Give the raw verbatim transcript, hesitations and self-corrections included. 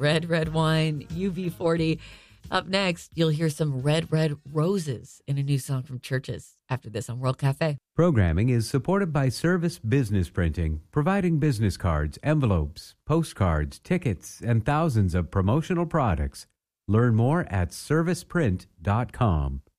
Red, Red Wine, U B forty. Up next, you'll hear some Red, Red Roses in a new song from Churches. After this on World Cafe. Programming is supported by Service Business Printing, providing business cards, envelopes, postcards, tickets, and thousands of promotional products. Learn more at service print dot com.